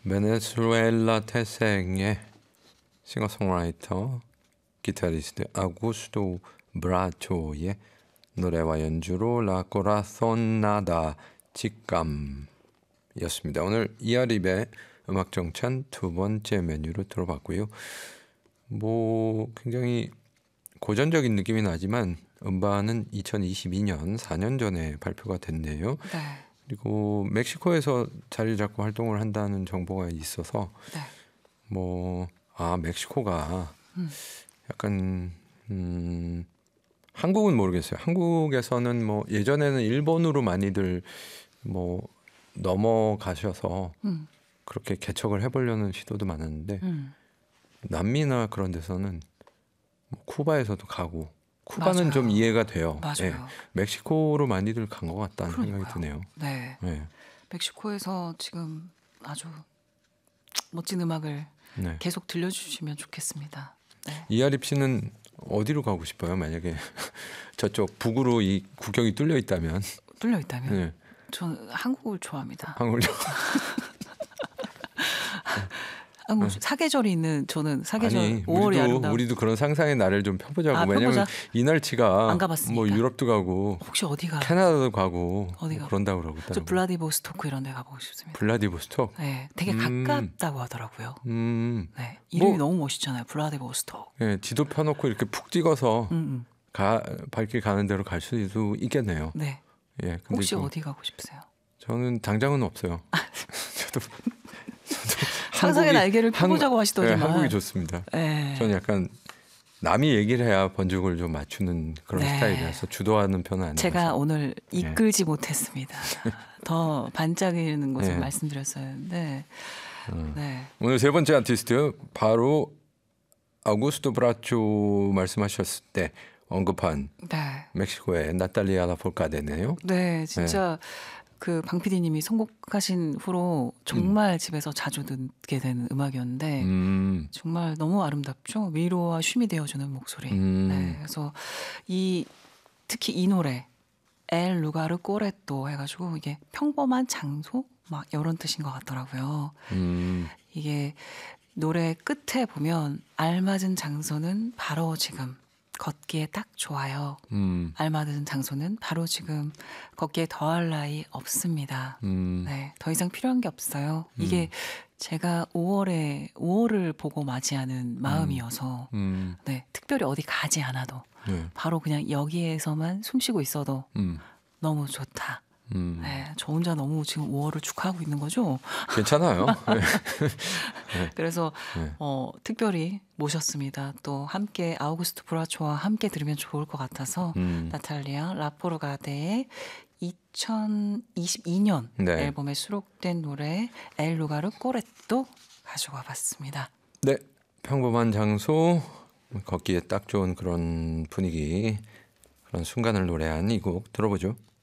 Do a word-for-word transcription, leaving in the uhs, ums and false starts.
베네수엘라 태생의 싱어송라이터 기타리스트 아구스토 브라초의 노래와 연주로 라 코라손나다 직감이었습니다. 오늘 이아립의 음악정찬 두 번째 메뉴로 들어봤고요. 뭐 굉장히 고전적인 느낌이 나지만 음반은 이천이십이 년 사 년 전에 발표가 됐네요. 네. 그리고 멕시코에서 자리 잡고 활동을 한다는 정보가 있어서 네. 뭐 아 멕시코가 음. 약간 음, 한국은 모르겠어요. 한국에서는 뭐 예전에는 일본으로 많이들 뭐 넘어가셔서 음. 그렇게 개척을 해보려는 시도도 많았는데 음. 남미나 그런 데서는 뭐 쿠바에서도 가고 쿠바는 맞아요. 좀 이해가 돼요. 맞아요. 네. 멕시코로 많이들 간 것 같다는 그러니까요. 생각이 드네요. 네. 네. 멕시코에서 지금 아주 멋진 음악을 네. 계속 들려주시면 좋겠습니다. 네. 이아립 씨는 어디로 가고 싶어요? 만약에 저쪽 북으로 이 국경이 뚫려 있다면. 뚫려 있다면 네. 저는 한국을 좋아합니다. 한국을 한국 사계절이 있는 저는 사계절 아니, 오월이 우리도 아름다워. 우리도 그런 상상의 날을 좀 펴보자고. 아, 왜냐면 펴보자. 이날치가 안 가봤으니까. 뭐 유럽도 가고 혹시 어디가? 캐나다도 가고 어디가? 뭐 그런다고 그러고 저 블라디보스토크 이런 데 가보고 싶습니다. 블라디보스톡. 네, 되게 음. 가깝다고 하더라고요. 음, 네, 이름이 뭐- 너무 멋있잖아요. 블라디보스토크. 예, 지도 펴놓고 이렇게 푹 찍어서 음, 음. 가 발길 가는 대로 갈 수도 있겠네요. 네. 예, 근데 혹시 그- 어디 가고 싶으세요? 저는 당장은 없어요. 저도 상상의 한국이- 날개를 펴보자고 한국- 하시더니만. 네, 한국이 좋습니다. 네. 저는 약간 남이 얘기를 해야 번죽을 좀 맞추는 그런 네. 스타일이라서 주도하는 편은 아니라서. 제가 오늘 이끌지 못했습니다. 더 반짝이는 것을 네. 말씀드렸어야 했는데. 음. 네. 오늘 세 번째 아티스트 바로 아구스토 브라초 말씀하셨을 때 언급한 네. 멕시코의 나탈리아 라폴카데네요. 네, 진짜 그 방 피디님이 선곡하신 후로 정말 집에서 자주 듣게 된 음악이었는데 음, 정말 너무 아름답죠. 위로와 쉼이 되어주는 목소리. 음. 네, 그래서 이 특히 이 노래 엘 루가르 꼬레또 해가지고 이게 평범한 장소 막 이런 뜻인 것 같더라고요. 음, 이게 노래 끝에 보면 알맞은 장소는 바로 지금 걷기에 딱 좋아요. 음, 알맞은 장소는 바로 지금 걷기에 더할 나위 없습니다. 음, 네, 더 이상 필요한 게 없어요. 이게 제가 오월에 오월을 보고 맞이하는 마음이어서 음, 네, 특별히 어디 가지 않아도 네, 바로 그냥 여기에서만 숨쉬고 있어도 음, 너무 좋다. 음. 네, 저 혼자 너무 지금 오월을 축하하고 있는 거죠. 괜찮아요. 네. 그래서 네. 어, 특별히 모셨습니다. 또 함께 아우구스토 브라초와 함께 들으면 좋을 것 같아서 음, 나탈리아 라포르가데의 이천이십이 년 네. 앨범에 수록된 노래 엘 루가르 꼬레또 가지고 와봤습니다. 네, 평범한 장소, 걷기에 딱 좋은 그런 분위기, 그런 순간을 노래한 이 곡 들어보죠.